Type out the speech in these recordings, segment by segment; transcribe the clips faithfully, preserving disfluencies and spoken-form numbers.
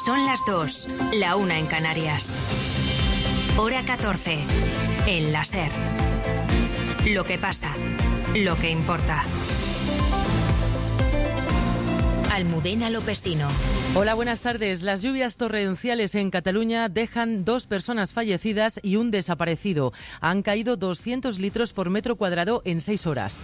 Son las dos, la una en Canarias. Hora catorce, en la SER. Lo que pasa, lo que importa. Almudena Lopesino. Hola, buenas tardes. Las lluvias torrenciales en Cataluña dejan dos personas fallecidas y un desaparecido. Han caído doscientos litros por metro cuadrado en seis horas.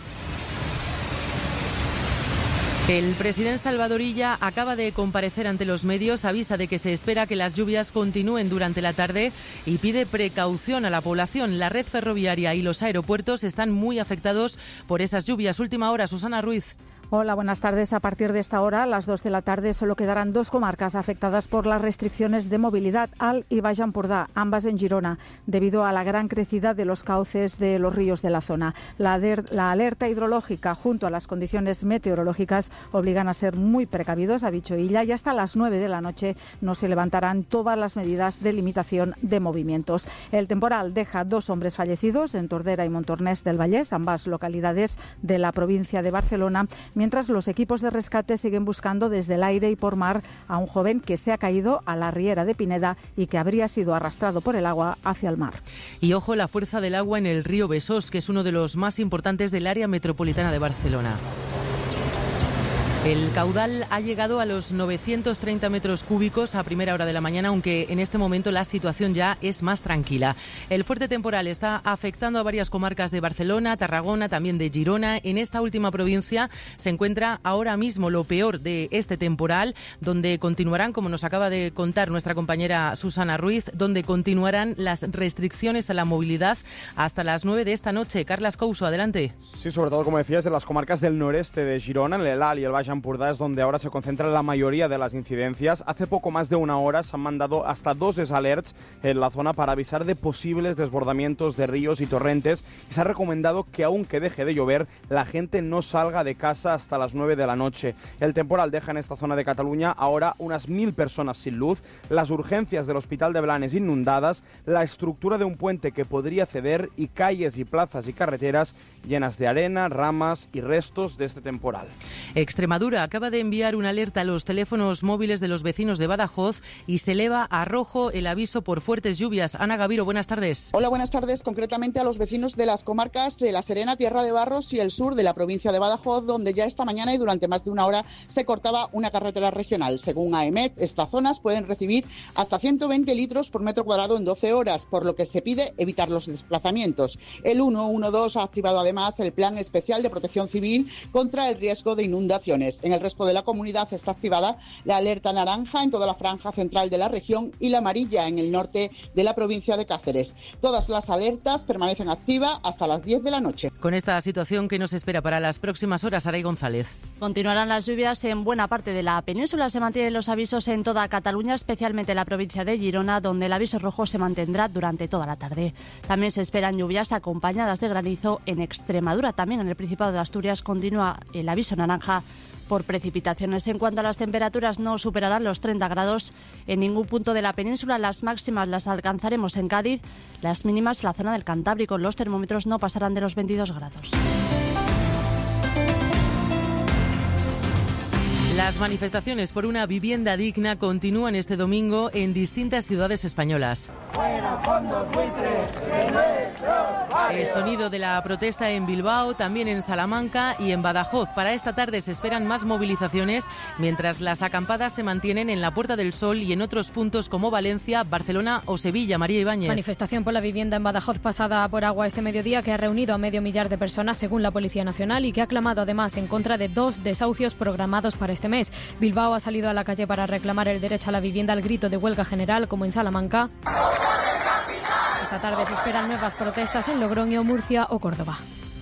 El presidente Salvador Illa acaba de comparecer ante los medios, avisa de que se espera que las lluvias continúen durante la tarde y pide precaución a la población. La red ferroviaria y los aeropuertos están muy afectados por esas lluvias. Última hora, Susana Ruiz. Hola, buenas tardes. A partir de esta hora, a las dos de la tarde, solo quedarán dos comarcas afectadas por las restricciones de movilidad, Alt y Baix Empordà, ambas en Girona, debido a la gran crecida de los cauces de los ríos de la zona. La, la alerta hidrológica junto a las condiciones meteorológicas obligan a ser muy precavidos, ha dicho Illa, y hasta las nueve de la noche no se levantarán todas las medidas de limitación de movimientos. El temporal deja dos hombres fallecidos en Tordera y Montornès del Vallès, ambas localidades de la provincia de Barcelona, mientras los equipos de rescate siguen buscando desde el aire y por mar a un joven que se ha caído a la riera de Pineda y que habría sido arrastrado por el agua hacia el mar. Y ojo la fuerza del agua en el río Besós, que es uno de los más importantes del área metropolitana de Barcelona. El caudal ha llegado a los novecientos treinta metros cúbicos a primera hora de la mañana, aunque en este momento la situación ya es más tranquila. El fuerte temporal está afectando a varias comarcas de Barcelona, Tarragona, también de Girona. En esta última provincia se encuentra ahora mismo lo peor de este temporal, donde continuarán, como nos acaba de contar nuestra compañera Susana Ruiz, donde continuarán las restricciones a la movilidad hasta las nueve de esta noche. Carlas Couso, adelante. Sí, sobre todo, como decías, de las comarcas del noreste de Girona, en el Alt y el Baix Empordà es donde ahora se concentra la mayoría de las incidencias. Hace poco más de una hora se han mandado hasta dos alerts en la zona para avisar de posibles desbordamientos de ríos y torrentes, y se ha recomendado que aunque deje de llover, la gente no salga de casa hasta las nueve de la noche. El temporal deja en esta zona de Cataluña ahora unas mil personas sin luz, las urgencias del Hospital de Blanes inundadas, la estructura de un puente que podría ceder y calles y plazas y carreteras llenas de arena, ramas y restos de este temporal. Extremadura acaba de enviar una alerta a los teléfonos móviles de los vecinos de Badajoz y se eleva a rojo el aviso por fuertes lluvias. Ana Gaviro, buenas tardes. Hola, buenas tardes. Concretamente a los vecinos de las comarcas de La Serena, Tierra de Barros y el sur de la provincia de Badajoz, donde ya esta mañana y durante más de una hora se cortaba una carretera regional. Según AEMET, estas zonas pueden recibir hasta ciento veinte litros por metro cuadrado en doce horas, por lo que se pide evitar los desplazamientos. El ciento doce ha activado además el Plan Especial de Protección Civil contra el riesgo de inundaciones. En el resto de la comunidad está activada la alerta naranja en toda la franja central de la región y la amarilla en el norte de la provincia de Cáceres. Todas las alertas permanecen activas hasta las diez de la noche. Con esta situación, ¿qué nos espera para las próximas horas, Aray González? Continuarán las lluvias en buena parte de la península. Se mantienen los avisos en toda Cataluña, especialmente en la provincia de Girona, donde el aviso rojo se mantendrá durante toda la tarde. También se esperan lluvias acompañadas de granizo en Extremadura. También en el Principado de Asturias continúa el aviso naranja por precipitaciones. En cuanto a las temperaturas, no superarán los treinta grados en ningún punto de la península. Las máximas las alcanzaremos en Cádiz, las mínimas en la zona del Cantábrico. Los termómetros no pasarán de los veintidós grados. Las manifestaciones por una vivienda digna continúan este domingo en distintas ciudades españolas. El sonido de la protesta en Bilbao, también en Salamanca y en Badajoz. Para esta tarde se esperan más movilizaciones, mientras las acampadas se mantienen en la Puerta del Sol y en otros puntos como Valencia, Barcelona o Sevilla. María Ibáñez. Manifestación por la vivienda en Badajoz pasada por agua este mediodía, que ha reunido a medio millar de personas según la Policía Nacional y que ha clamado además en contra de dos desahucios programados para este mes. Bilbao ha salido a la calle para reclamar el derecho a la vivienda al grito de huelga general, como en Salamanca. Esta tarde se esperan nuevas protestas en Logroño, Murcia o Córdoba.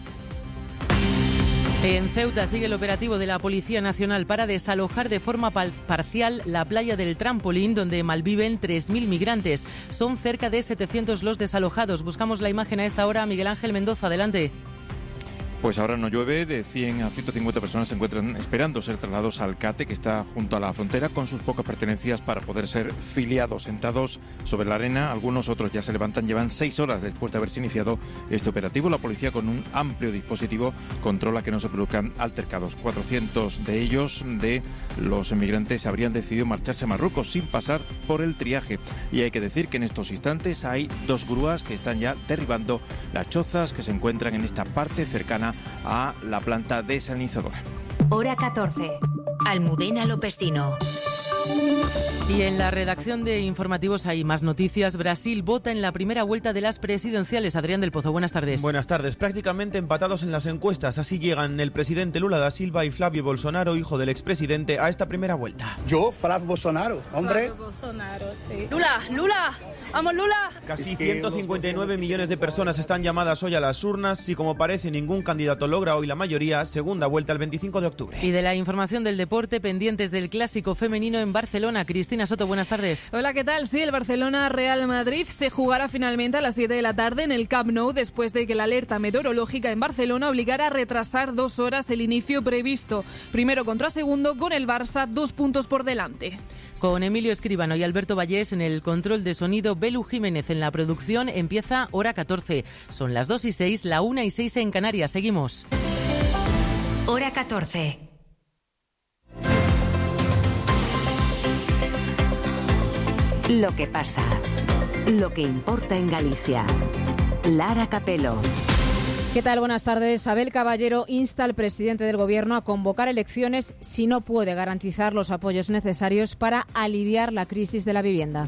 En Ceuta sigue el operativo de la Policía Nacional para desalojar de forma parcial la playa del Trampolín, donde malviven tres mil migrantes. Son cerca de setecientos los desalojados. Buscamos la imagen a esta hora. Miguel Ángel Mendoza, adelante. Pues ahora no llueve, de cien a ciento cincuenta personas se encuentran esperando ser trasladados al CATE, que está junto a la frontera, con sus pocas pertenencias para poder ser filiados. Sentados sobre la arena, algunos otros ya se levantan, llevan seis horas después de haberse iniciado este operativo. La policía, con un amplio dispositivo, controla que no se produzcan altercados. cuatrocientos de ellos, de los emigrantes, habrían decidido marcharse a Marruecos sin pasar por el triaje. Y hay que decir que en estos instantes hay dos grúas que están ya derribando las chozas que se encuentran en esta parte cercana a la planta desalinizadora. Hora catorce. Almudena Lopesino. Y en la redacción de informativos hay más noticias. Brasil vota en la primera vuelta de las presidenciales. Adrián del Pozo, buenas tardes. Buenas tardes. Prácticamente empatados en las encuestas. Así llegan el presidente Lula da Silva y Flávio Bolsonaro, hijo del expresidente, a esta primera vuelta. Yo, Flávio Bolsonaro, hombre. Flávio Bolsonaro, sí. Lula, Lula, vamos Lula. Casi ciento cincuenta y nueve millones de personas están llamadas hoy a las urnas y, como parece, ningún candidato logra hoy la mayoría. Segunda vuelta el veinticinco de octubre. Y de la información del deporte, pendientes del clásico femenino en Barcelona. Cristina Soto, buenas tardes. Hola, ¿qué tal? Sí, el Barcelona-Real Madrid se jugará finalmente a las siete de la tarde en el Camp Nou, después de que la alerta meteorológica en Barcelona obligara a retrasar dos horas el inicio previsto. Primero contra segundo, con el Barça dos puntos por delante. Con Emilio Escribano y Alberto Vallés en el control de sonido, Belu Jiménez en la producción. Empieza Hora catorce. Son las dos y seis, la una y seis en Canarias. Seguimos. Hora catorce. Lo que pasa, lo que importa en Galicia. Lara Capelo. ¿Qué tal? Buenas tardes. Abel Caballero insta al presidente del Gobierno a convocar elecciones si no puede garantizar los apoyos necesarios para aliviar la crisis de la vivienda.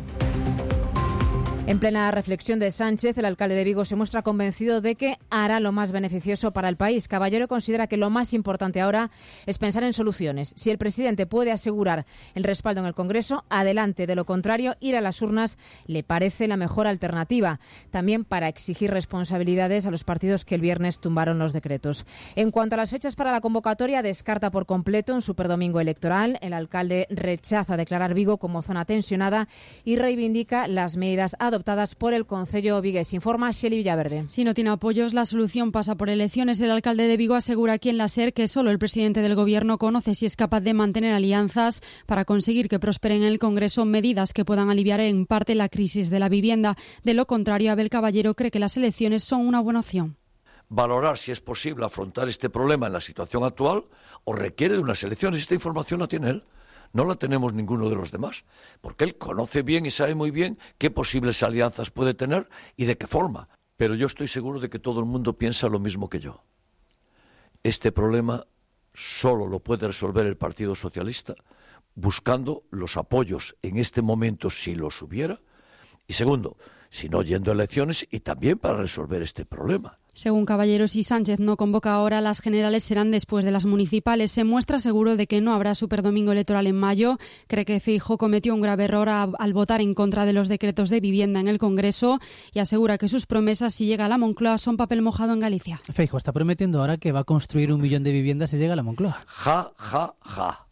En plena reflexión de Sánchez, el alcalde de Vigo se muestra convencido de que hará lo más beneficioso para el país. Caballero considera que lo más importante ahora es pensar en soluciones. Si el presidente puede asegurar el respaldo en el Congreso, adelante. De lo contrario, ir a las urnas le parece la mejor alternativa. También para exigir responsabilidades a los partidos que el viernes tumbaron los decretos. En cuanto a las fechas para la convocatoria, descarta por completo un superdomingo electoral. El alcalde rechaza declarar Vigo como zona tensionada y reivindica las medidas adoptadas adoptadas por el Concello vigués. Informa Xeli Villaverde. Si no tiene apoyos, la solución pasa por elecciones. El alcalde de Vigo asegura aquí en la SER que solo el presidente del Gobierno conoce si es capaz de mantener alianzas para conseguir que prosperen en el Congreso medidas que puedan aliviar en parte la crisis de la vivienda. De lo contrario, Abel Caballero cree que las elecciones son una buena opción. Valorar si es posible afrontar este problema en la situación actual o requiere de unas elecciones. Esta información la tiene él. No la tenemos ninguno de los demás, porque él conoce bien y sabe muy bien qué posibles alianzas puede tener y de qué forma. Pero yo estoy seguro de que todo el mundo piensa lo mismo que yo. Este problema solo lo puede resolver el Partido Socialista buscando los apoyos en este momento, si los hubiera, y segundo, si no yendo a elecciones y también para resolver este problema. Según Caballero, si Sánchez no convoca ahora, las generales serán después de las municipales. Se muestra seguro de que no habrá superdomingo electoral en mayo. Cree que Feijóo cometió un grave error a, al votar en contra de los decretos de vivienda en el Congreso y asegura que sus promesas, si llega a la Moncloa, son papel mojado en Galicia. Feijóo está prometiendo ahora que va a construir un millón de viviendas si llega a la Moncloa. Ja, ja, ja.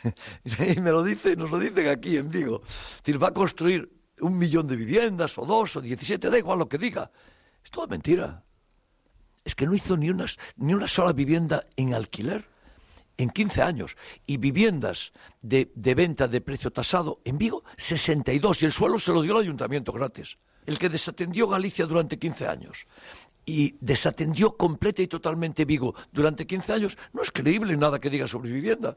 Y me lo dice, nos lo dicen aquí en Vigo. Es decir, va a construir un millón de viviendas, o dos, o diecisiete, da igual lo que diga. Es toda mentira. Es que no hizo ni una, ni una sola vivienda en alquiler en quince años. Y viviendas de, de venta de precio tasado en Vigo, sesenta y dos. Y el suelo se lo dio el ayuntamiento gratis. El que desatendió Galicia durante quince años. Y desatendió completa y totalmente Vigo durante quince años. No es creíble nada que diga sobre vivienda.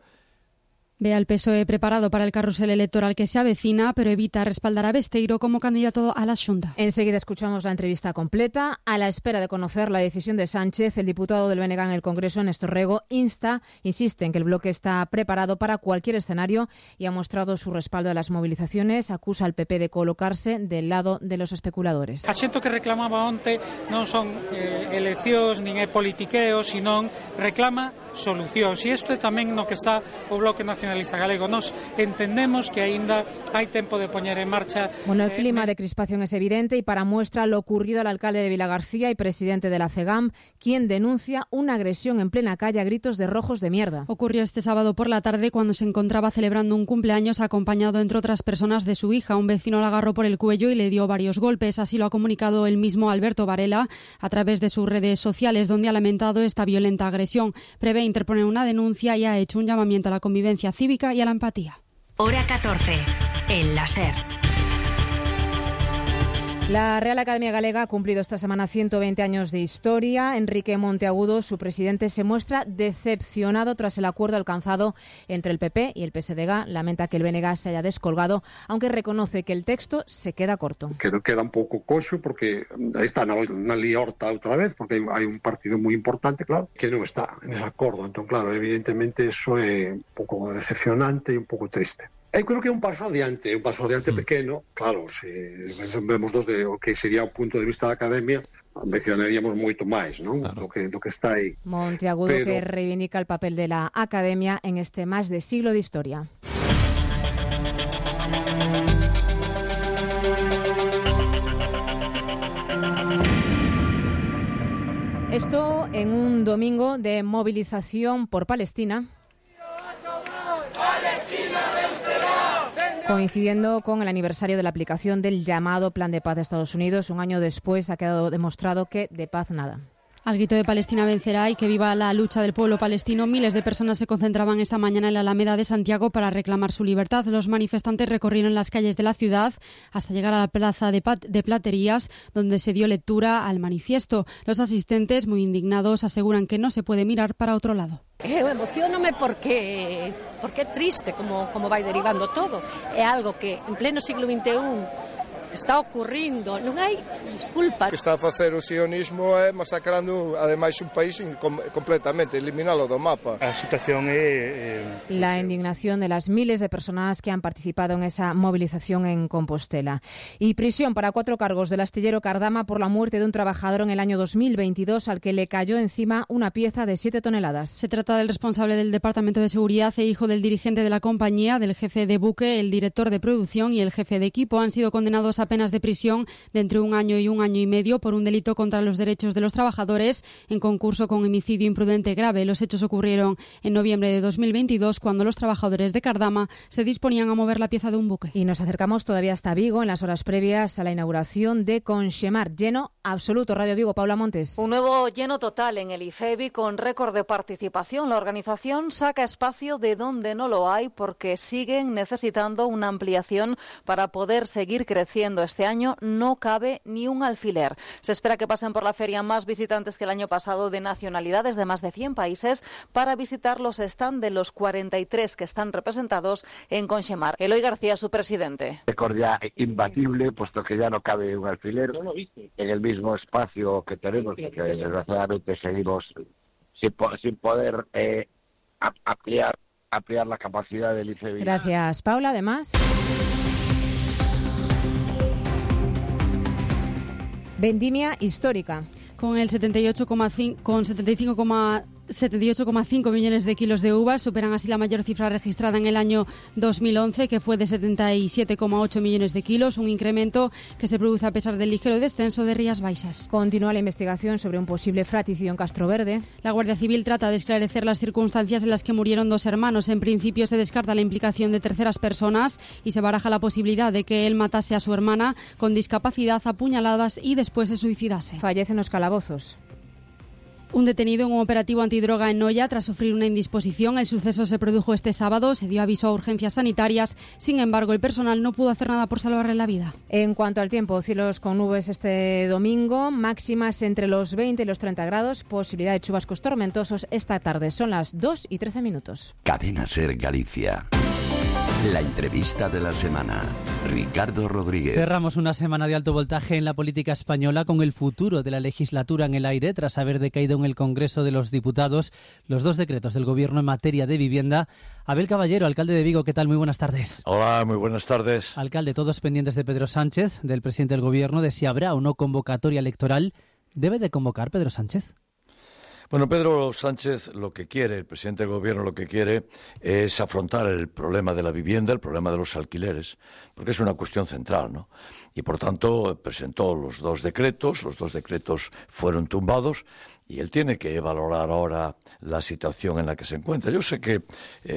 Ve al P S O E preparado para el carrusel electoral que se avecina, pero evita respaldar a Besteiro como candidato a la Xunta. Enseguida escuchamos la entrevista completa. A la espera de conocer la decisión de Sánchez, el diputado del B N G en el Congreso, Néstor Rego, insta, insiste en que el bloque está preparado para cualquier escenario y ha mostrado su respaldo a las movilizaciones. Acusa al P P de colocarse del lado de los especuladores. A xente que reclamaba onte non son eh, eleccións nin é politiqueo, senón reclama solucións. E isto é tamén no que está o Bloque Nacional Nacionalista Galego. Nos entendemos que aínda hai tempo de poñer en marcha... Bueno, el clima de crispación es evidente y para muestra lo ocurrido al alcalde de Vilagarcía y presidente de la FEGAM, quien denuncia una agresión en plena calle a gritos de rojos de mierda. Ocurrió este sábado por la tarde cuando se encontraba celebrando un cumpleaños acompañado, entre otras personas, de su hija. Un vecino la agarró por el cuello y le dio varios golpes. Así lo ha comunicado el mismo Alberto Varela a través de sus redes sociales, donde ha lamentado esta violenta agresión. Prevé interponer una denuncia y ha hecho un llamamiento a la convivencia cívica y a la empatía. Hora catorce, en la SER. La Real Academia Galega ha cumplido esta semana ciento veinte años de historia. Enrique Monteagudo, su presidente, se muestra decepcionado tras el acuerdo alcanzado entre el P P y el P S D G. Lamenta que el B N G se haya descolgado, aunque reconoce que el texto se queda corto. Creo que queda un pouco coxo porque aí está na, na liorta outra vez, porque hai, hai un partido moi importante, claro, que non está en ese acordo. Entón, claro, evidentemente eso é un pouco decepcionante e un pouco triste. Eu creo que é un paso adiante, un paso adiante mm. pequeno. Claro, se vemos dos de o que sería o punto de vista da Academia, mencionaríamos moito máis, non? Claro. Do que do que está aí. Monteagudo, Pero... que reivindica el papel de la Academia en este más de siglo de historia. Esto en un domingo de movilización por Palestina, coincidiendo con el aniversario de la aplicación del llamado Plan de Paz de Estados Unidos. Un año después ha quedado demostrado que de paz nada. Al grito de Palestina vencerá y que viva la lucha del pueblo palestino, miles de personas se concentraban esta mañana en la Alameda de Santiago para reclamar su libertad. Los manifestantes recorrieron las calles de la ciudad hasta llegar a la plaza de, Pat- de Platerías, donde se dio lectura al manifiesto. Los asistentes, muy indignados, aseguran que no se puede mirar para otro lado. Eu emocionome porque porque é triste como como vai derivando todo. É algo que en pleno siglo vinte e un está ocurrindo, non hai disculpa. O que está a facer o sionismo é masacrando ademais un país completamente, eliminalo do mapa. A situación é... é La indignación de las miles de personas que han participado en esa movilización en Compostela. Y prisión para cuatro cargos del astillero Cardama por la muerte de un trabajador en el año dos mil veintidós al que le cayó encima una pieza de siete toneladas. Se trata del responsable del Departamento de Seguridad e hijo del dirigente de la compañía, del jefe de buque, el director de producción y el jefe de equipo. Han sido condenados a penas de prisión de entre un año y un año y medio por un delito contra los derechos de los trabajadores en concurso con homicidio imprudente grave. Los hechos ocurrieron en noviembre de dos mil veintidós cuando los trabajadores de Cardama se disponían a mover la pieza de un buque. Y nos acercamos todavía hasta Vigo en las horas previas a la inauguración de Conxemar. Lleno absoluto. Radio Vigo, Paula Montes. Un nuevo lleno total en el IFEBI con récord de participación. La organización saca espacio de donde no lo hay porque siguen necesitando una ampliación para poder seguir creciendo. Este año no cabe ni un alfiler. Se espera que pasen por la feria más visitantes que el año pasado, de nacionalidades de más de cien países, para visitar los stand de los cuarenta y tres que están representados en Conxemar. Eloy García, su presidente. Récord ya imbatible, puesto que ya no cabe un alfiler en el mismo espacio que tenemos, porque desgraciadamente seguimos sin, po- sin poder eh, ampliar, ampliar la capacidad del IFEBI. Gracias, Paula. Además, vendimia histórica. Con el setenta y ocho coma cinco, con setenta y cinco setenta y ocho coma cinco millones de kilos de uvas, superan así la mayor cifra registrada en el año dos mil once, que fue de setenta y siete coma ocho millones de kilos, un incremento que se produce a pesar del ligero descenso de Rías Baixas. Continúa la investigación sobre un posible fratricidio en Castroverde. La Guardia Civil trata de esclarecer las circunstancias en las que murieron dos hermanos. En principio se descarta la implicación de terceras personas y se baraja la posibilidad de que él matase a su hermana con discapacidad a puñaladas y después se suicidase. Fallece en los calabozos. Un detenido en un operativo antidroga en Noia tras sufrir una indisposición. El suceso se produjo este sábado, se dio aviso a urgencias sanitarias. Sin embargo, el personal no pudo hacer nada por salvarle la vida. En cuanto al tiempo, cielos con nubes este domingo, máximas entre los veinte y los treinta grados, posibilidad de chubascos tormentosos esta tarde. Son las dos y trece minutos. Cadena SER Galicia. La entrevista de la semana. Ricardo Rodríguez. Cerramos una semana de alto voltaje en la política española con el futuro de la legislatura en el aire tras haber decaído en el Congreso de los Diputados los dos decretos del Gobierno en materia de vivienda. Abel Caballero, alcalde de Vigo, ¿qué tal? Muy buenas tardes. Hola, muy buenas tardes. Alcalde, todos pendientes de Pedro Sánchez, del presidente del Gobierno, de si habrá o no convocatoria electoral. ¿Debe de convocar Pedro Sánchez? Bueno, Pedro Sánchez lo que quiere, el presidente del gobierno lo que quiere es afrontar el problema de la vivienda, el problema de los alquileres, porque es una cuestión central, ¿no? Y por tanto presentó los dos decretos, los dos decretos fueron tumbados y él tiene que valorar ahora la situación en la que se encuentra. Yo sé que,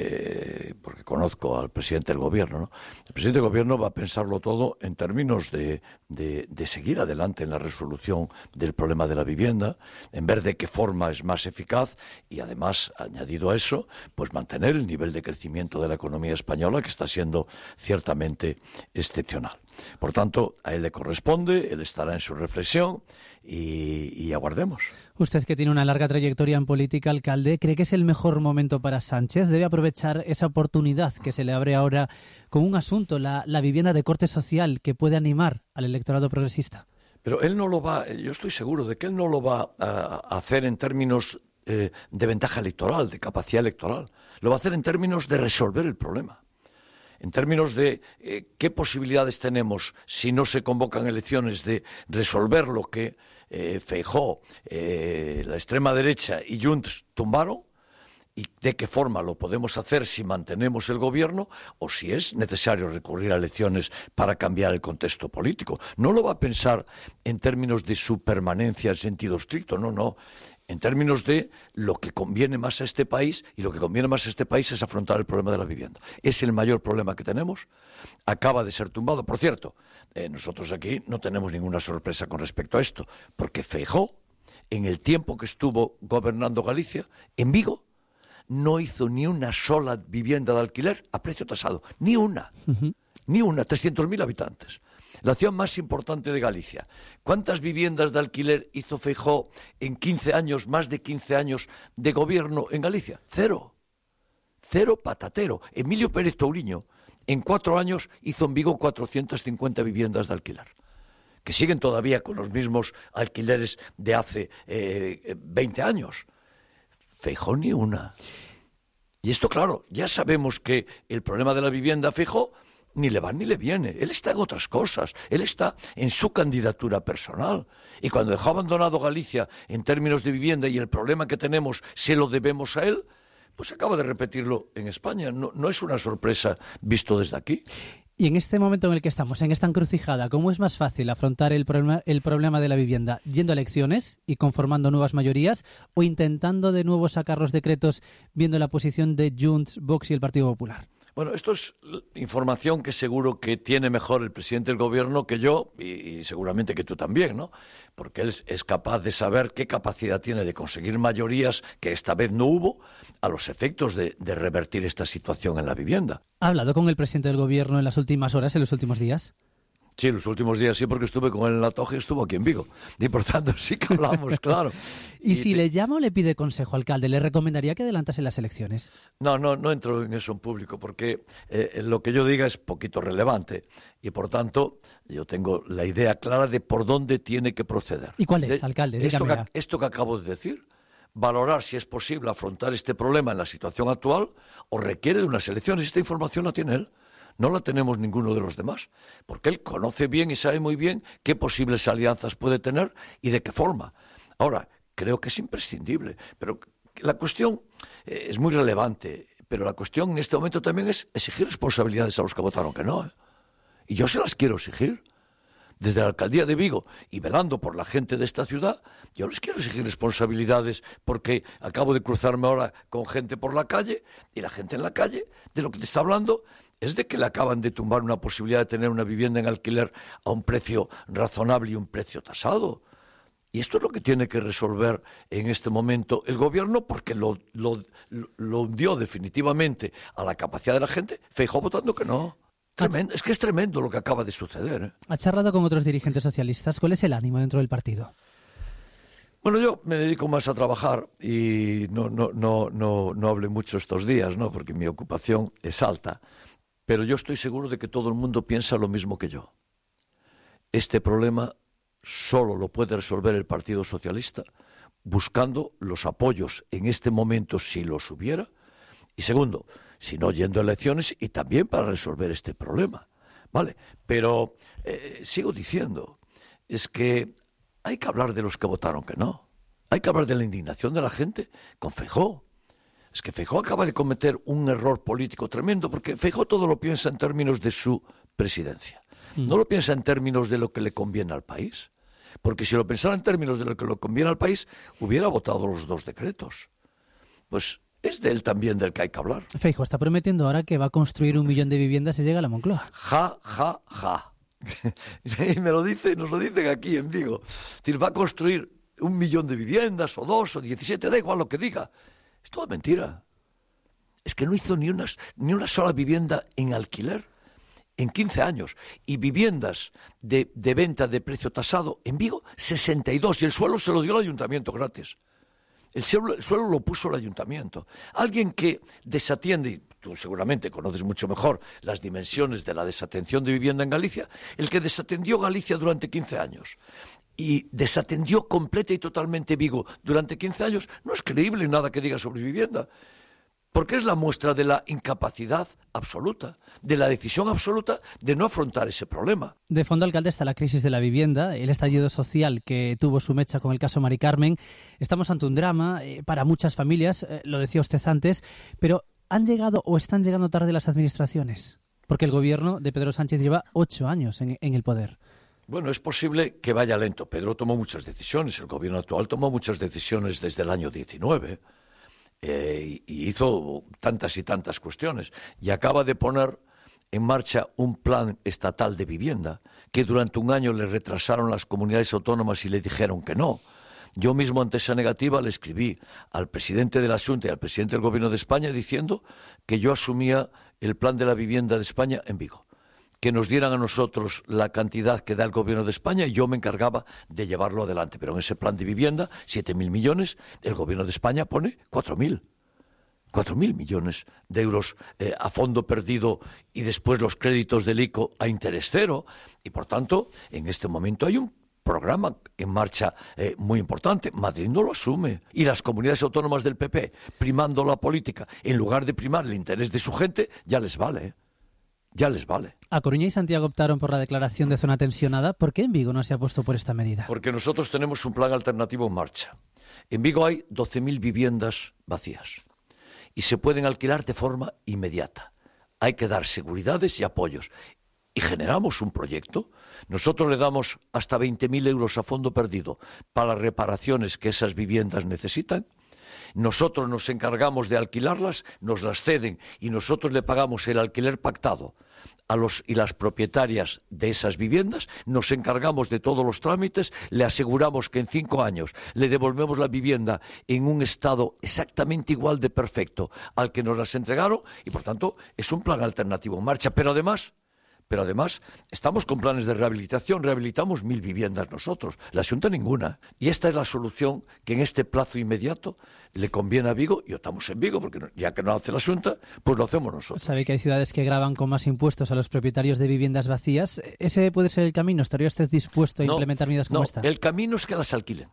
eh, porque conozco al presidente del gobierno, ¿no? El presidente del gobierno va a pensarlo todo en términos de, de, de seguir adelante en la resolución del problema de la vivienda, en ver de qué forma es más eficaz y además, añadido a eso, pues mantener el nivel de crecimiento de la economía española que está siendo ciertamente excepcional. Por tanto, a él le corresponde, él estará en su reflexión y, y aguardemos. Usted, que tiene una larga trayectoria en política, alcalde, ¿cree que es el mejor momento para Sánchez? ¿Debe aprovechar esa oportunidad que se le abre ahora con un asunto, la, la vivienda de corte social, que puede animar al electorado progresista? Pero él no lo va, yo estoy seguro de que él no lo va a hacer en términos eh, de ventaja electoral, de capacidad electoral. Lo va a hacer en términos de resolver el problema. En términos de eh, qué posibilidades tenemos si no se convocan elecciones de resolver lo que eh, Feijóo, eh, la extrema derecha y Junts tumbaron, y de qué forma lo podemos hacer si mantenemos el gobierno o si es necesario recurrir a elecciones para cambiar el contexto político. No lo va a pensar en términos de su permanencia en sentido estricto, no, no. En términos de lo que conviene más a este país, y lo que conviene más a este país es afrontar el problema de la vivienda. Es el mayor problema que tenemos. Acaba de ser tumbado. Por cierto, eh, nosotros aquí no tenemos ninguna sorpresa con respecto a esto, porque Feijóo, en el tiempo que estuvo gobernando Galicia, en Vigo, no hizo ni una sola vivienda de alquiler a precio tasado. Ni una. Uh-huh. Ni una. trescientos mil habitantes. La ciudad más importante de Galicia. ¿Cuántas viviendas de alquiler hizo Feijóo en quince años, más de quince años de gobierno en Galicia? Cero. Cero patatero. Emilio Pérez Touriño, en cuatro años, hizo en Vigo cuatrocientas cincuenta viviendas de alquiler, que siguen todavía con los mismos alquileres de hace eh, veinte años. Feijóo ni una. Y esto, claro, ya sabemos que el problema de la vivienda a Feijóo ni le va ni le viene. Él está en otras cosas. Él está en su candidatura personal. Y cuando dejó abandonado Galicia en términos de vivienda y el problema que tenemos se lo debemos a él, pues acaba de repetirlo en España. No, no es una sorpresa visto desde aquí. Y en este momento en el que estamos, en esta encrucijada, ¿cómo es más fácil afrontar el problema, el problema de la vivienda? ¿Yendo a elecciones y conformando nuevas mayorías o intentando de nuevo sacar los decretos viendo la posición de Junts, Vox y el Partido Popular? Bueno, esto es información que seguro que tiene mejor el presidente del gobierno que yo y, y seguramente que tú también, ¿no? Porque él es capaz de saber qué capacidad tiene de conseguir mayorías que esta vez no hubo a los efectos de, de revertir esta situación en la vivienda. ¿Ha hablado con el presidente del gobierno en las últimas horas, en los últimos días? Sí, los últimos días sí, porque estuve con él en La Toja y estuvo aquí en Vigo. Y por tanto sí que hablamos, claro. ¿Y, y si te... le llama o le pide consejo, alcalde, le recomendaría que adelantase las elecciones? No, no, no entro en eso en público, porque eh, lo que yo diga es poquito relevante. Y por tanto, yo tengo la idea clara de por dónde tiene que proceder. ¿Y cuál es, alcalde? Esto Dígame. que, esto que acabo de decir, valorar si es posible afrontar este problema en la situación actual o requiere de unas elecciones. Esta información la tiene él. No la tenemos ninguno de los demás, porque él conoce bien y sabe muy bien qué posibles alianzas puede tener y de qué forma. Ahora, creo que es imprescindible, pero la cuestión eh, es muy relevante, pero la cuestión en este momento también es exigir responsabilidades a los que votaron que no. ¿eh? Y yo se las quiero exigir. Desde la alcaldía de Vigo y velando por la gente de esta ciudad, yo les quiero exigir responsabilidades porque acabo de cruzarme ahora con gente por la calle y la gente en la calle de lo que te está hablando es de que le acaban de tumbar una posibilidad de tener una vivienda en alquiler a un precio razonable y un precio tasado. Y esto es lo que tiene que resolver en este momento el gobierno porque lo, lo, lo hundió definitivamente a la capacidad de la gente. Feijóo votando que no. Tremendo. Es que es tremendo lo que acaba de suceder. ¿eh? ¿Ha charlado con otros dirigentes socialistas? ¿Cuál es el ánimo dentro del partido? Bueno, yo me dedico más a trabajar y no, no, no, no, no hablé mucho estos días, ¿no? Porque mi ocupación es alta. Pero yo estoy seguro de que todo el mundo piensa lo mismo que yo. Este problema solo lo puede resolver el Partido Socialista buscando los apoyos en este momento si los hubiera. Y segundo, si no yendo a elecciones y también para resolver este problema. ¿Vale? Pero eh, sigo diciendo, es que hay que hablar de los que votaron que no. Hay que hablar de la indignación de la gente con Feijóo. Es que Feijóo acaba de cometer un error político tremendo, porque Feijóo todo lo piensa en términos de su presidencia. Mm. No lo piensa en términos de lo que le conviene al país. Porque si lo pensara en términos de lo que le conviene al país, hubiera votado los dos decretos. Pues es de él también del que hay que hablar. Feijóo está prometiendo ahora que va a construir un millón de viviendas si llega a la Moncloa. Ja, ja, ja. Y me lo dice, nos lo dicen aquí en Vigo. Es decir, va a construir un millón de viviendas, o dos, o diecisiete, da igual lo que diga. Es todo mentira. Es que no hizo ni una, ni una sola vivienda en alquiler en quince años. Y viviendas de, de venta de precio tasado en Vigo, sesenta y dos. Y el suelo se lo dio el ayuntamiento gratis. El suelo, el suelo lo puso el ayuntamiento. Alguien que desatiende, y tú seguramente conoces mucho mejor las dimensiones de la desatención de vivienda en Galicia, el que desatendió Galicia durante quince años y desatendió completa y totalmente Vigo durante quince años, no es creíble nada que diga sobre vivienda. Porque es la muestra de la incapacidad absoluta, de la decisión absoluta de no afrontar ese problema. De fondo, alcalde, está la crisis de la vivienda, el estallido social que tuvo su mecha con el caso Mari Carmen. Estamos ante un drama eh, para muchas familias, eh, lo decía usted antes, pero ¿han llegado o están llegando tarde las administraciones? Porque el gobierno de Pedro Sánchez lleva ocho años en, en el poder. Bueno, es posible que vaya lento. Pedro tomó muchas decisiones, el gobierno actual tomó muchas decisiones desde el año diecinueve. Eh, y hizo tantas y tantas cuestiones y acaba de poner en marcha un plan estatal de vivienda que durante un año le retrasaron las comunidades autónomas y le dijeron que no. Yo mismo ante esa negativa le escribí al presidente de la Xunta y al presidente del Gobierno de España diciendo que yo asumía el plan de la vivienda de España en Vigo, que nos dieran a nosotros la cantidad que da el Gobierno de España y yo me encargaba de llevarlo adelante. Pero en ese plan de vivienda, siete mil millones, el Gobierno de España pone cuatro mil. cuatro mil millones de euros eh, a fondo perdido y después los créditos del I C O a interés cero. Y por tanto, en este momento hay un programa en marcha eh, muy importante. Madrid no lo asume. Y las comunidades autónomas del P P, primando la política, en lugar de primar el interés de su gente, ya les vale, ¿eh? Ya les vale. A Coruña y Santiago optaron por la declaración de zona tensionada. ¿Por qué en Vigo no se ha puesto por esta medida? Porque nosotros tenemos un plan alternativo en marcha. En Vigo hay doce mil viviendas vacías y se pueden alquilar de forma inmediata. Hay que dar seguridades y apoyos. Y generamos un proyecto. Nosotros le damos hasta veinte mil euros a fondo perdido para las reparaciones que esas viviendas necesitan. Nosotros nos encargamos de alquilarlas, nos las ceden y nosotros le pagamos el alquiler pactado a los y las propietarias de esas viviendas, nos encargamos de todos los trámites, le aseguramos que en cinco años le devolvemos la vivienda en un estado exactamente igual de perfecto al que nos las entregaron y, por tanto, es un plan alternativo en marcha. Pero además... Pero además, estamos con planes de rehabilitación, rehabilitamos mil viviendas nosotros, la Xunta ninguna. Y esta es la solución que en este plazo inmediato le conviene a Vigo, y estamos en Vigo, porque ya que no hace la Xunta, pues lo hacemos nosotros. Sabe que hay ciudades que gravan con más impuestos a los propietarios de viviendas vacías. ¿Ese puede ser el camino? ¿Estaría usted dispuesto a no, implementar medidas como no, esta? El camino es que las alquilen.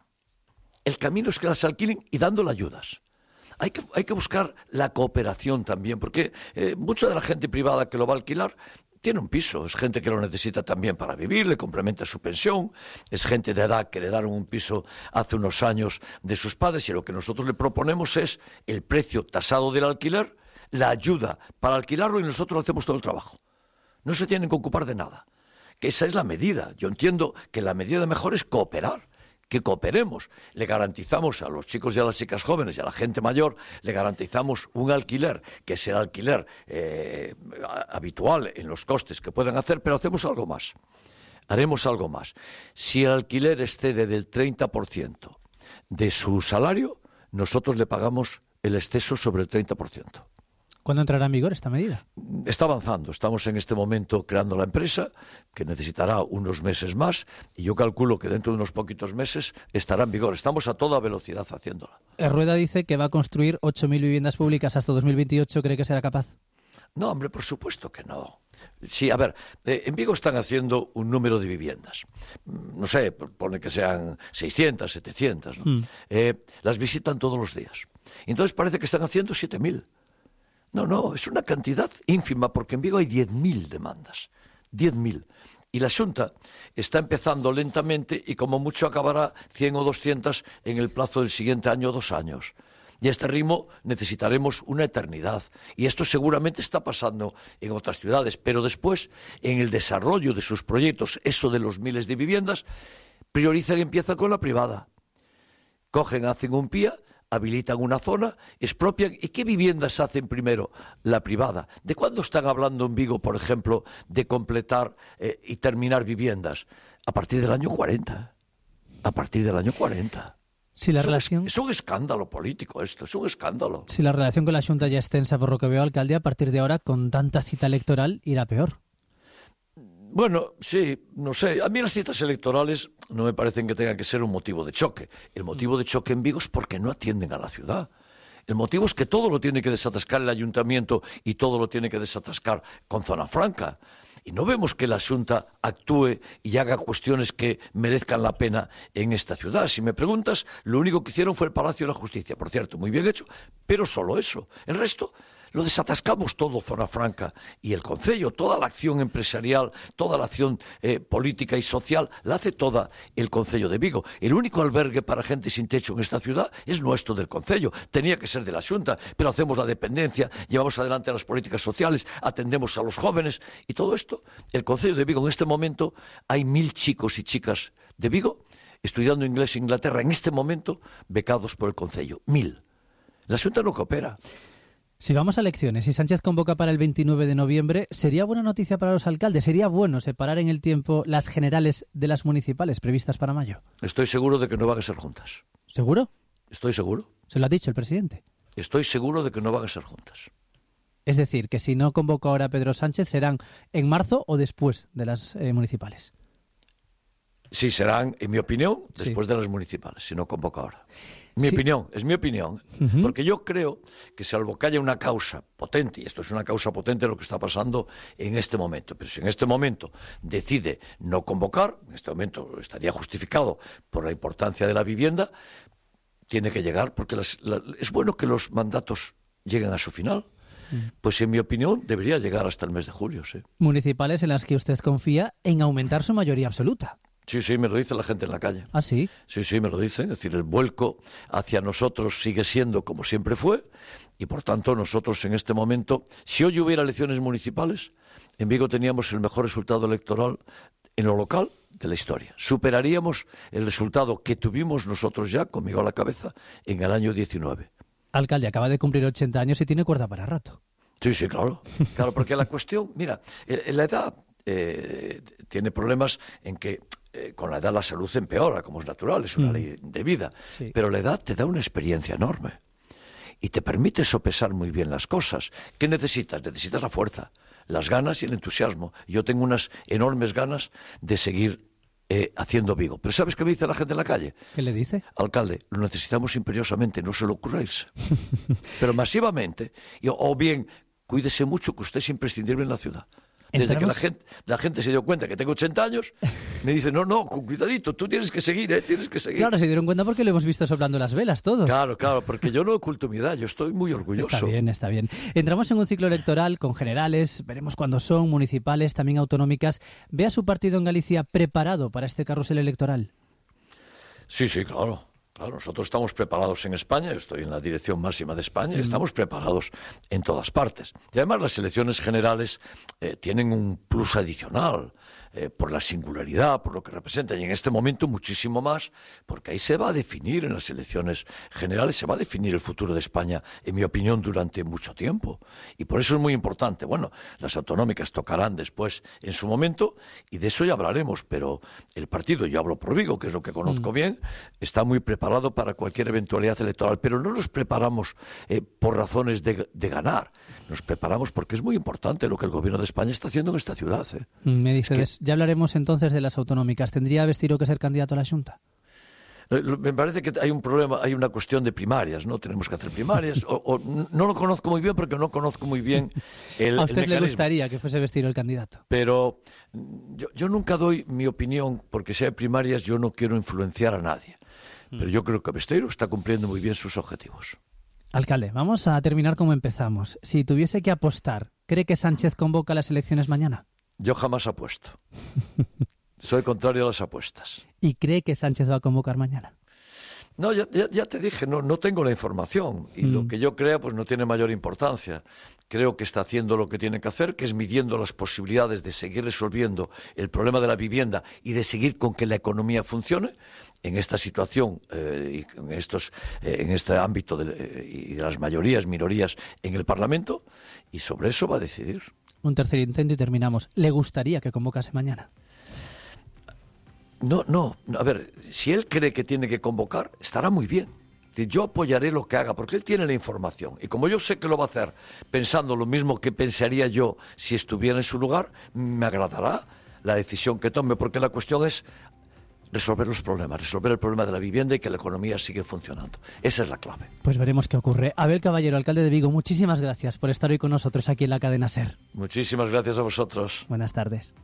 El camino es que las alquilen y dándole ayudas. Hay que, hay que buscar la cooperación también, porque eh, mucha de la gente privada que lo va a alquilar tiene un piso, es gente que lo necesita también para vivir, le complementa su pensión, es gente de edad que le dieron un piso hace unos años de sus padres y lo que nosotros le proponemos es el precio tasado del alquiler, la ayuda para alquilarlo y nosotros hacemos todo el trabajo. No se tienen que ocupar de nada, que esa es la medida. Yo entiendo que la medida mejor es cooperar, que cooperemos. Le garantizamos a los chicos y a las chicas jóvenes y a la gente mayor, le garantizamos un alquiler, que es el alquiler eh, habitual en los costes que puedan hacer, pero hacemos algo más. Haremos algo más. Si el alquiler excede del treinta por ciento de su salario, nosotros le pagamos el exceso sobre el treinta por ciento. ¿Cuándo entrará en vigor esta medida? Está avanzando. Estamos en este momento creando la empresa, que necesitará unos meses más, y yo calculo que dentro de unos poquitos meses estará en vigor. Estamos a toda velocidad haciéndola. Rueda dice que va a construir ocho mil viviendas públicas hasta dos mil veintiocho. ¿Cree que será capaz? No, hombre, por supuesto que no. Sí, a ver, eh, en Vigo están haciendo un número de viviendas. No sé, pone que sean seiscientas, setecientas, ¿no? Mm. Eh, las visitan todos los días. Entonces parece que están haciendo siete mil. No, no, es una cantidad ínfima porque en Vigo hay diez mil demandas, diez mil. Y la Xunta está empezando lentamente y como mucho acabará cien o doscientas en el plazo del siguiente año o dos años. Y a este ritmo necesitaremos una eternidad. Y esto seguramente está pasando en otras ciudades, pero después, en el desarrollo de sus proyectos, eso de los miles de viviendas, priorizan y empiezan con la privada. Cogen, hacen un P I A, habilitan una zona, expropian. ¿Y qué viviendas hacen primero? La privada. ¿De cuándo están hablando en Vigo, por ejemplo, de completar eh, y terminar viviendas? A partir del año cuarenta. A partir del año cuarenta. Si la es, relación... un, es un escándalo político esto, es un escándalo. Si la relación con la Xunta ya es tensa, por lo que veo, alcalde, a partir de ahora, con tanta cita electoral, irá peor. Bueno, sí, no sé. A mí las citas electorales no me parecen que tengan que ser un motivo de choque. El motivo de choque en Vigo es porque no atienden a la ciudad. El motivo es que todo lo tiene que desatascar el ayuntamiento y todo lo tiene que desatascar con Zona Franca. Y no vemos que la Xunta actúe y haga cuestiones que merezcan la pena en esta ciudad. Si me preguntas, lo único que hicieron fue el Palacio de la Justicia. Por cierto, muy bien hecho, pero solo eso. El resto... lo desatascamos todo, Zona Franca y el concello, toda la acción empresarial, toda la acción eh, política y social, la hace toda el concello de Vigo. El único albergue para gente sin techo en esta ciudad es nuestro del concello. Tenía que ser de la Xunta, pero hacemos la dependencia, llevamos adelante las políticas sociales, atendemos a los jóvenes y todo esto. El concello de Vigo en este momento hay mil chicos y chicas de Vigo estudiando inglés en Inglaterra en este momento becados por el concello. Mil. La Xunta no coopera. Si vamos a elecciones y Sánchez convoca para el veintinueve de noviembre, ¿sería buena noticia para los alcaldes? ¿Sería bueno separar en el tiempo las generales de las municipales previstas para mayo? Estoy seguro de que no van a ser juntas. ¿Seguro? Estoy seguro. ¿Se lo ha dicho el presidente? Estoy seguro de que no van a ser juntas. Es decir, que si no convoca ahora Pedro Sánchez, ¿serán en marzo o después de las eh, municipales? Sí, serán, en mi opinión, después sí. de las municipales, si no convoca ahora. Mi sí. opinión, es mi opinión, uh-huh. porque yo creo que salvo que haya una causa potente, y esto es una causa potente lo que está pasando en este momento, pero si en este momento decide no convocar, en este momento estaría justificado por la importancia de la vivienda, tiene que llegar, porque las, la, es bueno que los mandatos lleguen a su final. Uh-huh. Pues en mi opinión debería llegar hasta el mes de julio. Sí. Municipales en las que usted confía en aumentar su mayoría absoluta. Sí, sí, me lo dice la gente en la calle. ¿Ah, sí? Sí, sí, me lo dicen. Es decir, el vuelco hacia nosotros sigue siendo como siempre fue y, por tanto, nosotros en este momento, si hoy hubiera elecciones municipales, en Vigo teníamos el mejor resultado electoral en lo local de la historia. Superaríamos el resultado que tuvimos nosotros ya, conmigo a la cabeza, en el año diecinueve. Alcalde, acaba de cumplir ochenta años y tiene cuerda para rato. Sí, sí, claro. Claro, porque la cuestión, mira, la edad eh, tiene problemas en que Eh, con la edad la salud empeora, como es natural, es una mm. ley de vida. Sí. Pero la edad te da una experiencia enorme y te permite sopesar muy bien las cosas. ¿Qué necesitas? Necesitas la fuerza, las ganas y el entusiasmo. Yo tengo unas enormes ganas de seguir eh, haciendo Vigo. Pero ¿sabes qué me dice la gente en la calle? ¿Qué le dice? Alcalde, lo necesitamos imperiosamente, no se lo ocurráis. Pero masivamente. Y, o bien, cuídese mucho, que usted es imprescindible en la ciudad. Desde que la gente, la gente se dio cuenta que tengo ochenta años, me dice, no, no, con cuidadito, tú tienes que seguir, ¿eh? Tienes que seguir. Claro, se dieron cuenta porque lo hemos visto soplando las velas todos. Claro, claro, porque yo no oculto mi edad, yo estoy muy orgulloso. Está bien, está bien. Entramos en un ciclo electoral con generales, veremos cuándo son, municipales, también autonómicas. ¿Ve a su partido en Galicia preparado para este carrusel electoral? Sí, sí, claro. Claro, nosotros estamos preparados en España, yo estoy en la dirección máxima de España, sí. Estamos preparados en todas partes. Y además las elecciones generales eh, tienen un plus adicional eh, por la singularidad, por lo que representan, y en este momento muchísimo más, porque ahí se va a definir en las elecciones generales, se va a definir el futuro de España, en mi opinión, durante mucho tiempo. Y por eso es muy importante. Bueno, las autonómicas tocarán después en su momento, y de eso ya hablaremos, pero el partido, yo hablo por Vigo, que es lo que conozco mm. bien, está muy preparado preparado para cualquier eventualidad electoral, pero no nos preparamos eh, por razones de, de ganar, nos preparamos porque es muy importante lo que el gobierno de España está haciendo en esta ciudad. ¿eh? Me dices, es que... ya hablaremos entonces de las autonómicas. ¿Tendría Besteiro que ser candidato a la Xunta? Me parece que hay un problema, hay una cuestión de primarias, ¿no? Tenemos que hacer primarias, o, o no lo conozco muy bien porque no conozco muy bien el ¿A usted el le gustaría que fuese Besteiro el candidato? Pero yo, yo nunca doy mi opinión, porque si hay primarias yo no quiero influenciar a nadie. Pero yo creo que Besteiro está cumpliendo muy bien sus objetivos. Alcalde, vamos a terminar como empezamos. Si tuviese que apostar, ¿cree que Sánchez convoca las elecciones mañana? Yo jamás apuesto. Soy contrario a las apuestas. ¿Y cree que Sánchez va a convocar mañana? No, ya, ya, ya te dije, no, no tengo la información y mm. lo que yo crea pues no tiene mayor importancia. Creo que está haciendo lo que tiene que hacer, que es midiendo las posibilidades de seguir resolviendo el problema de la vivienda y de seguir con que la economía funcione en esta situación eh, y en, estos, eh, en este ámbito de, eh, y de las mayorías, minorías en el Parlamento, y sobre eso va a decidir. Un tercer intento y terminamos. ¿Le gustaría que convocase mañana? No, no, a ver, si él cree que tiene que convocar, estará muy bien. Yo apoyaré lo que haga, porque él tiene la información. Y como yo sé que lo va a hacer pensando lo mismo que pensaría yo si estuviera en su lugar, me agradará la decisión que tome, porque la cuestión es resolver los problemas, resolver el problema de la vivienda y que la economía siga funcionando. Esa es la clave. Pues veremos qué ocurre. Abel Caballero, alcalde de Vigo, muchísimas gracias por estar hoy con nosotros aquí en la cadena SER. Muchísimas gracias a vosotros. Buenas tardes.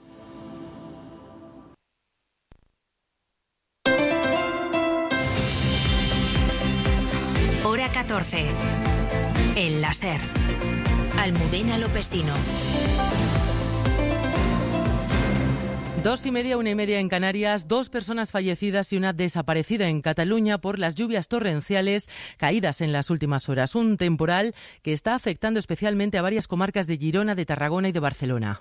Hora catorce. En la SER. Almudena Lopesino. Dos y media, una y media en Canarias, dos personas fallecidas y una desaparecida en Cataluña por las lluvias torrenciales caídas en las últimas horas. Un temporal que está afectando especialmente a varias comarcas de Girona, de Tarragona y de Barcelona.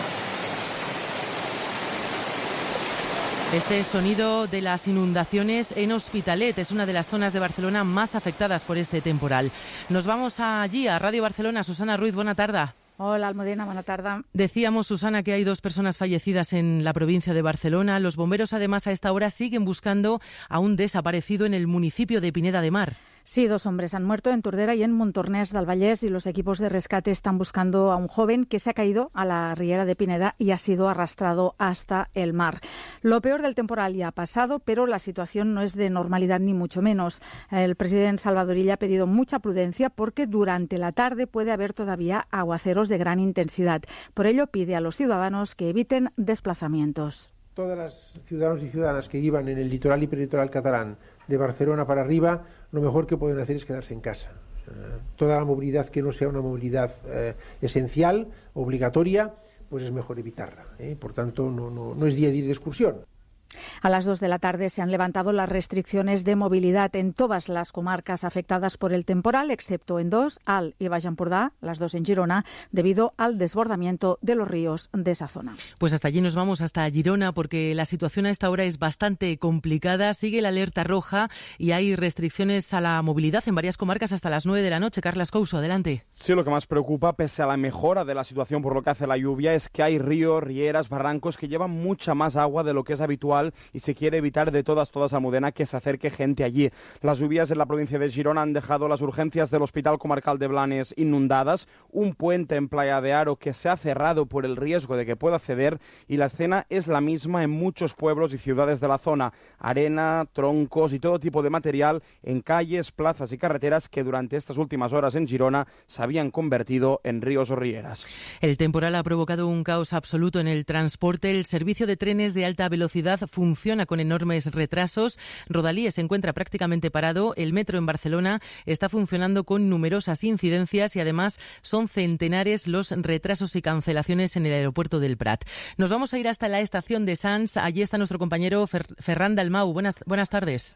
Este sonido de las inundaciones en Hospitalet es una de las zonas de Barcelona más afectadas por este temporal. Nos vamos allí, a Radio Barcelona. Susana Ruiz, buena tarde. Hola, Almudena, buena tarde. Decíamos, Susana, que hay dos personas fallecidas en la provincia de Barcelona. Los bomberos, además, a esta hora siguen buscando a un desaparecido en el municipio de Pineda de Mar. Sí, dos hombres han muerto en Tordera y en Montornès del Vallès y los equipos de rescate están buscando a un joven que se ha caído a la riera de Pineda y ha sido arrastrado hasta el mar. Lo peor del temporal ya ha pasado, pero la situación no es de normalidad ni mucho menos. El presidente Salvador Illa ha pedido mucha prudencia porque durante la tarde puede haber todavía aguaceros de gran intensidad. Por ello pide a los ciudadanos que eviten desplazamientos. Todas las ciudadanos y ciudadanas que vivan en el litoral y peritoral catalán, de Barcelona para arriba, lo mejor que pueden hacer es quedarse en casa. Eh, toda la movilidad que no sea una movilidad eh, esencial, obligatoria, pues es mejor evitarla. ¿eh? Por tanto, no, no, no es día a día de excursión. A las dos de la tarde se han levantado las restricciones de movilidad en todas las comarcas afectadas por el temporal, excepto en dos, Alt y Baix Empordà, las dos en Girona, debido al desbordamiento de los ríos de esa zona. Pues hasta allí nos vamos, hasta Girona, porque la situación a esta hora es bastante complicada. Sigue la alerta roja y hay restricciones a la movilidad en varias comarcas hasta las nueve de la noche. Carlas Couso, adelante. Sí, lo que más preocupa, pese a la mejora de la situación por lo que hace la lluvia, es que hay ríos, rieras, barrancos que llevan mucha más agua de lo que es habitual y se quiere evitar de todas, todas, Almudena, que se acerque gente allí. Las lluvias en la provincia de Girona han dejado las urgencias del Hospital Comarcal de Blanes inundadas, un puente en Playa de Aro que se ha cerrado por el riesgo de que pueda ceder y la escena es la misma en muchos pueblos y ciudades de la zona. Arena, troncos y todo tipo de material en calles, plazas y carreteras que durante estas últimas horas en Girona se habían convertido en ríos o rieras. El temporal ha provocado un caos absoluto en el transporte. El servicio de trenes de alta velocidad funciona con enormes retrasos. Rodalíes se encuentra prácticamente parado. El metro en Barcelona está funcionando con numerosas incidencias y además son centenares los retrasos y cancelaciones en el aeropuerto del Prat. Nos vamos a ir hasta la estación de Sants. Allí está nuestro compañero Fer- Ferran Dalmau. Buenas, buenas tardes.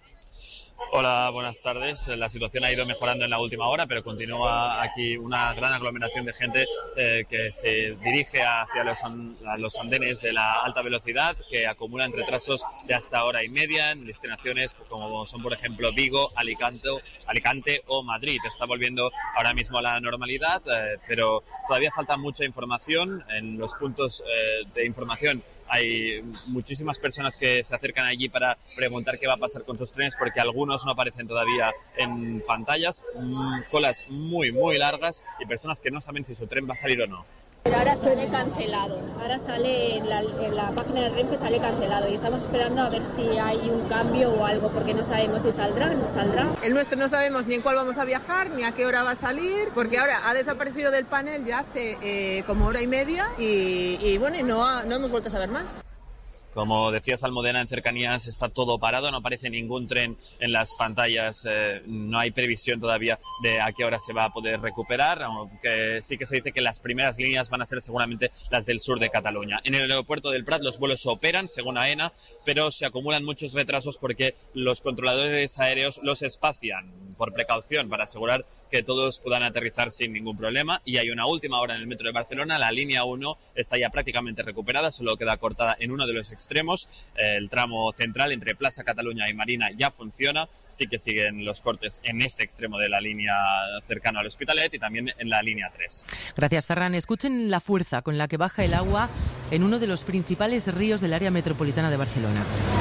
Hola, buenas tardes. La situación ha ido mejorando en la última hora, pero continúa aquí una gran aglomeración de gente eh, que se dirige hacia los, a los andenes de la alta velocidad, que acumulan retrasos de hasta hora y media en destinaciones como son, por ejemplo, Vigo, Alicante, Alicante o Madrid. Está volviendo ahora mismo a la normalidad, eh, pero todavía falta mucha información en los puntos eh, de información. Hay muchísimas personas que se acercan allí para preguntar qué va a pasar con sus trenes porque algunos no aparecen todavía en pantallas, colas muy muy largas y personas que no saben si su tren va a salir o no. Ahora sale cancelado, ahora sale en la, en la página de Renfe sale cancelado y estamos esperando a ver si hay un cambio o algo porque no sabemos si saldrá o no saldrá. El nuestro no sabemos ni en cuál vamos a viajar ni a qué hora va a salir porque ahora ha desaparecido del panel ya hace eh, como hora y media y, y bueno, no, ha, no hemos vuelto a saber más. Como decías, Almudena, en cercanías está todo parado, no aparece ningún tren en las pantallas, eh, no hay previsión todavía de a qué hora se va a poder recuperar, aunque sí que se dice que las primeras líneas van a ser seguramente las del sur de Cataluña. En el aeropuerto del Prat los vuelos operan, según AENA, pero se acumulan muchos retrasos porque los controladores aéreos los espacian por precaución para asegurar que todos puedan aterrizar sin ningún problema. Y hay una última hora en el metro de Barcelona, la línea uno está ya prácticamente recuperada, solo queda cortada en uno de los extremos. El tramo central entre Plaza Cataluña y Marina ya funciona, sí que siguen los cortes en este extremo de la línea cercano al Hospitalet y también en la línea tres. Gracias, Ferran. Escuchen la fuerza con la que baja el agua en uno de los principales ríos del área metropolitana de Barcelona.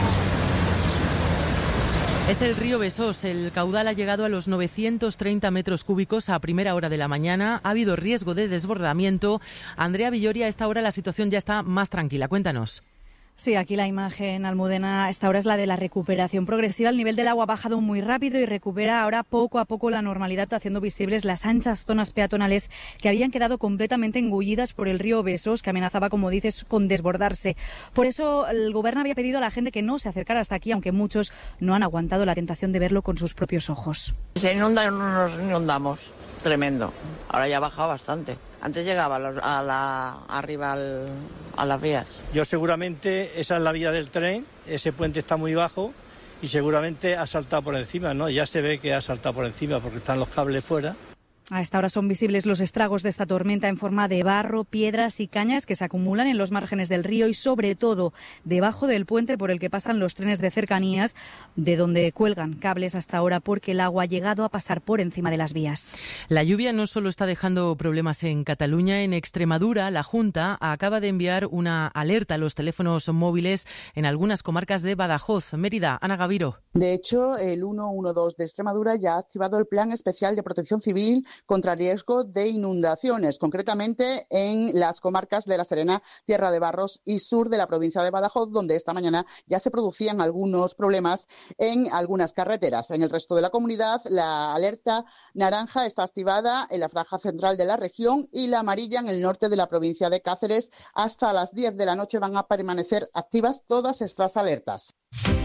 Es el río Besós. El caudal ha llegado a los novecientos treinta metros cúbicos a primera hora de la mañana. Ha habido riesgo de desbordamiento. Andrea Villoria, a esta hora la situación ya está más tranquila. Cuéntanos. Sí, aquí la imagen, Almudena, a esta hora es la de la recuperación progresiva. El nivel del agua ha bajado muy rápido y recupera ahora poco a poco la normalidad, haciendo visibles las anchas zonas peatonales que habían quedado completamente engullidas por el río Besós, que amenazaba, como dices, con desbordarse. Por eso el Gobierno había pedido a la gente que no se acercara hasta aquí, aunque muchos no han aguantado la tentación de verlo con sus propios ojos. Se inunda, no nos inundamos. Tremendo. Ahora ya ha bajado bastante. Antes llegaba a la, a la, arriba al, a las vías. Yo seguramente, esa es la vía del tren, ese puente está muy bajo y seguramente ha saltado por encima, ¿no? Ya se ve que ha saltado por encima porque están los cables fuera. A esta hora son visibles los estragos de esta tormenta en forma de barro, piedras y cañas que se acumulan en los márgenes del río y sobre todo debajo del puente por el que pasan los trenes de cercanías, de donde cuelgan cables hasta ahora porque el agua ha llegado a pasar por encima de las vías. La lluvia no solo está dejando problemas en Cataluña, en Extremadura la Junta acaba de enviar una alerta a los teléfonos móviles en algunas comarcas de Badajoz. Mérida, Ana Gaviro. De hecho, el ciento doce de Extremadura ya ha activado el Plan Especial de Protección Civil contra riesgo de inundaciones, concretamente en las comarcas de La Serena, Tierra de Barros y sur de la provincia de Badajoz, donde esta mañana ya se producían algunos problemas en algunas carreteras. En el resto de la comunidad, la alerta naranja está activada en la franja central de la región y la amarilla en el norte de la provincia de Cáceres. Hasta las diez de la noche van a permanecer activas todas estas alertas.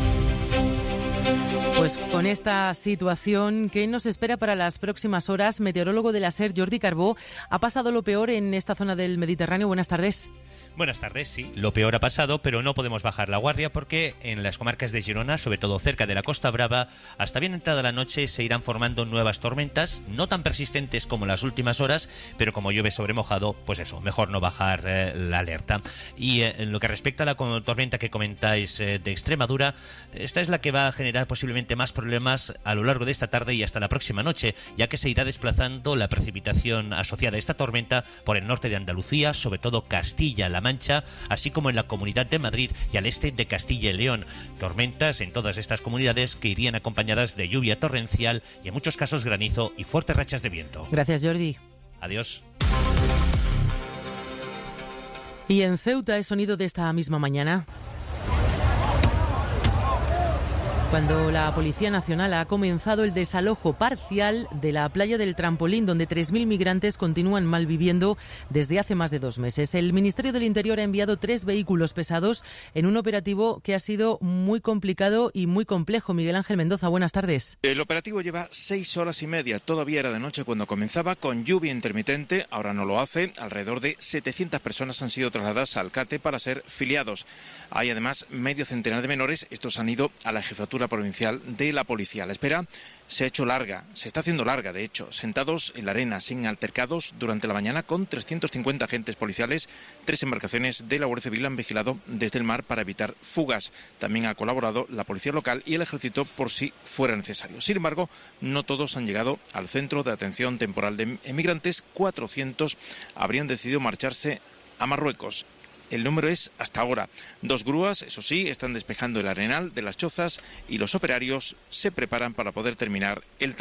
Pues con esta situación, ¿qué nos espera para las próximas horas? Meteorólogo de la SER, Jordi Carbó, ¿ha pasado lo peor en esta zona del Mediterráneo? Buenas tardes. Buenas tardes, sí. Lo peor ha pasado, pero no podemos bajar la guardia porque en las comarcas de Girona, sobre todo cerca de la Costa Brava, hasta bien entrada la noche se irán formando nuevas tormentas, no tan persistentes como las últimas horas, pero como llueve sobre mojado, pues eso, mejor no bajar eh, la alerta. Y eh, en lo que respecta a la tormenta que comentáis eh, de Extremadura, esta es la que va a generar posiblemente más problemas a lo largo de esta tarde y hasta la próxima noche, ya que se irá desplazando la precipitación asociada a esta tormenta por el norte de Andalucía, sobre todo Castilla-La Mancha, así como en la Comunidad de Madrid y al este de Castilla y León. Tormentas en todas estas comunidades que irían acompañadas de lluvia torrencial y en muchos casos granizo y fuertes rachas de viento. Gracias, Jordi. Adiós. Y en Ceuta es sonido de esta misma mañana, cuando la Policía Nacional ha comenzado el desalojo parcial de la playa del Trampolín, donde tres mil migrantes continúan malviviendo desde hace más de dos meses. El Ministerio del Interior ha enviado tres vehículos pesados en un operativo que ha sido muy complicado y muy complejo. Miguel Ángel Mendoza, buenas tardes. El operativo lleva seis horas y media. Todavía era de noche cuando comenzaba, con lluvia intermitente. Ahora no lo hace. Alrededor de setecientas personas han sido trasladadas al CATE para ser filiados. Hay además medio centenar de menores. Estos han ido a la jefatura provincial de la policía. La espera se ha hecho larga, se está haciendo larga, de hecho, sentados en la arena sin altercados durante la mañana con trescientos cincuenta agentes policiales. Tres embarcaciones de la Guardia Civil han vigilado desde el mar para evitar fugas. También ha colaborado la policía local y el ejército por si fuera necesario. Sin embargo, no todos han llegado al centro de atención temporal de emigrantes. cuatrocientos habrían decidido marcharse a Marruecos. El número es, hasta ahora, dos grúas, eso sí, están despejando el arenal de las chozas y los operarios se preparan para poder terminar el trabajo.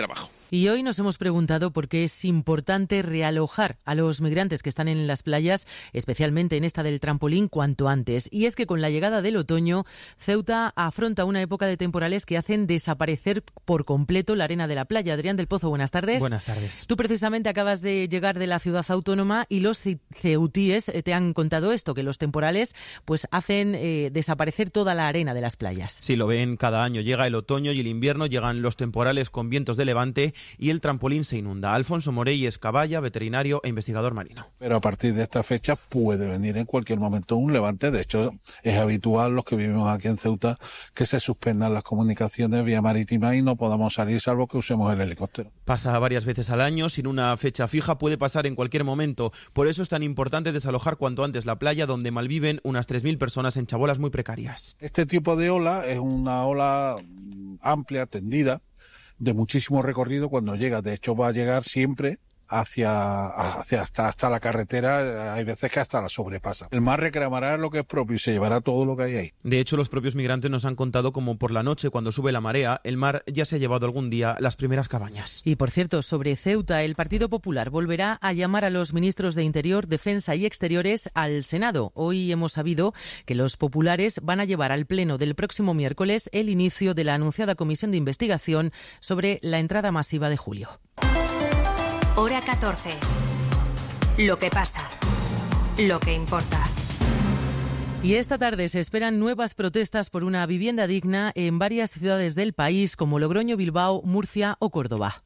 Y hoy nos hemos preguntado por qué es importante realojar a los migrantes que están en las playas, especialmente en esta del trampolín, cuanto antes. Y es que con la llegada del otoño, Ceuta afronta una época de temporales que hacen desaparecer por completo la arena de la playa. Adrián del Pozo, buenas tardes. Buenas tardes. Tú precisamente acabas de llegar de la ciudad autónoma y los ceutíes te han contado esto, que los temporales pues hacen eh, desaparecer toda la arena de las playas. Sí, lo ven cada año. Llega el otoño y el invierno, llegan los temporales con vientos de levante y el trampolín se inunda. Alfonso Morey es caballa, veterinario e investigador marino. Pero a partir de esta fecha puede venir en cualquier momento un levante. De hecho, es habitual, los que vivimos aquí en Ceuta, que se suspendan las comunicaciones vía marítima y no podamos salir salvo que usemos el helicóptero. Pasa varias veces al año, sin una fecha fija, puede pasar en cualquier momento. Por eso es tan importante desalojar cuanto antes la playa, donde malviven unas tres mil personas en chabolas muy precarias. Este tipo de ola es una ola amplia, tendida, de muchísimo recorrido cuando llega. De hecho, va a llegar siempre hacia, hacia hasta, hasta la carretera. Hay veces que hasta la sobrepasa. El mar reclamará lo que es propio y se llevará todo lo que hay ahí. De hecho, los propios migrantes nos han contado como por la noche, cuando sube la marea, el mar ya se ha llevado algún día las primeras cabañas. Y por cierto, sobre Ceuta, el Partido Popular volverá a llamar a los ministros de Interior, Defensa y Exteriores al Senado. Hoy hemos sabido que los populares van a llevar al Pleno del próximo miércoles el inicio de la anunciada comisión de investigación sobre la entrada masiva de julio. Hora catorce. Lo que pasa. Lo que importa. Y esta tarde se esperan nuevas protestas por una vivienda digna en varias ciudades del país, como Logroño, Bilbao, Murcia o Córdoba.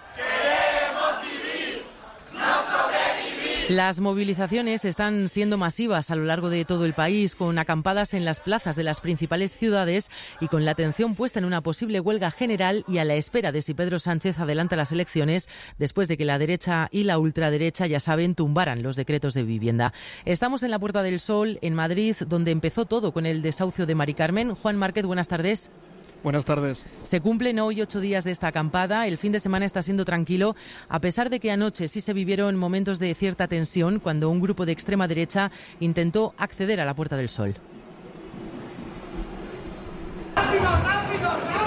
Las movilizaciones están siendo masivas a lo largo de todo el país, con acampadas en las plazas de las principales ciudades y con la atención puesta en una posible huelga general y a la espera de si Pedro Sánchez adelanta las elecciones después de que la derecha y la ultraderecha, ya saben, tumbaran los decretos de vivienda. Estamos en la Puerta del Sol, en Madrid, donde empezó todo con el desahucio de Mari Carmen. Juan Márquez, buenas tardes. Buenas tardes. Se cumplen hoy ocho días de esta acampada. El fin de semana está siendo tranquilo, a pesar de que anoche sí se vivieron momentos de cierta tensión cuando un grupo de extrema derecha intentó acceder a la Puerta del Sol. ¡Viva